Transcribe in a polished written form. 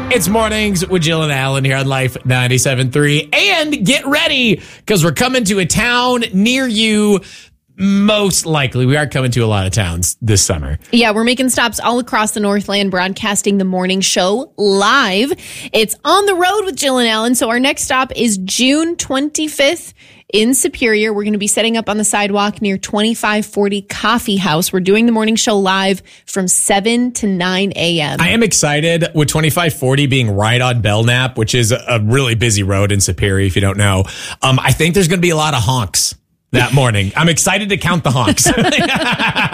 It's mornings with Jill and Alan here on Life 97.3. And get ready, because we're coming to a town near you. Most likely. We are coming to a lot of towns this summer. Yeah, we're making stops all across the Northland, broadcasting the morning show live. It's On the Road with Jill and Alan. So our next stop is June 25th in Superior. We're going to be setting up on the sidewalk near 2540 Coffee House. We're doing the morning show live from 7 to 9 a.m. I am excited with 2540 being right on Belknap, which is a really busy road in Superior, if you don't know. I think there's going to be a lot of honks that morning. I'm excited to count the honks.